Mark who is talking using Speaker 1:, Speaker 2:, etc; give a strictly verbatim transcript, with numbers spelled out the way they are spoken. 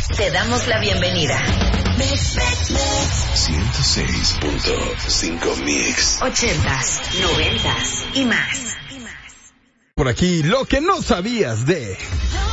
Speaker 1: Te damos la bienvenida.
Speaker 2: ciento seis punto cinco Mix.
Speaker 1: Ochentas, noventas y más.
Speaker 3: Por aquí, lo que no sabías de...